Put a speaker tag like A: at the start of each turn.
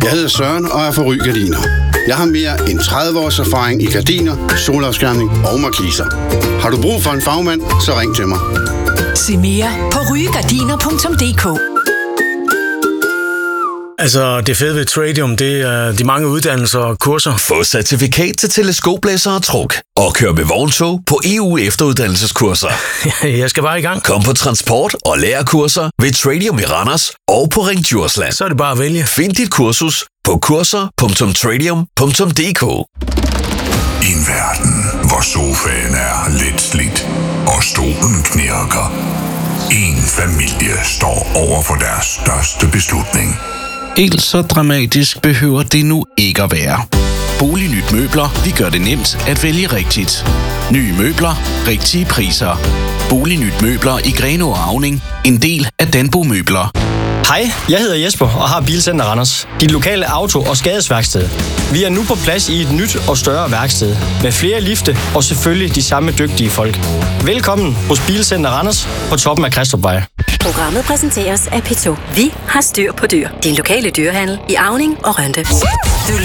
A: Jeg hedder Søren og er fra Ry Gardiner. Jeg har mere end 30 års erfaring i gardiner, solafskærmning og markiser. Har du brug for en fagmand, så ring til mig.
B: Se mere på rygardiner.dk.
C: Altså, det fede ved Tradium, det er de mange uddannelser og kurser.
D: Få certifikat til teleskoplæser og truk. Og kør med vogntog på EU efteruddannelseskurser.
C: Jeg skal bare i gang.
D: Kom på transport- og lærerkurser ved Tradium i Randers og på Ring Djursland.
C: Så er det bare at vælge.
D: Find dit kursus på kurser.tradium.dk.
E: En verden, hvor sofaen er lidt slidt og stolen knirker. En familie står over for deres største beslutning.
F: Helt så dramatisk behøver det nu ikke at være. Bolignyt Møbler, vi gør det nemt at vælge rigtigt. Nye møbler, rigtige priser. Bolignyt Møbler i Grenaa og Auning, en del af Danbo Møbler.
G: Hej, jeg hedder Jesper og har Bilcenter Randers. Dit lokale auto- og skadesværksted. Vi er nu på plads i et nyt og større værksted. Med flere lifte og selvfølgelig de samme dygtige folk. Velkommen hos Bilcenter Randers på toppen af Kristrupvej.
H: Programmet præsenteres af P2. Vi har styr på dyr. Din lokale dyrehandel i Auning og Rønde.
B: Du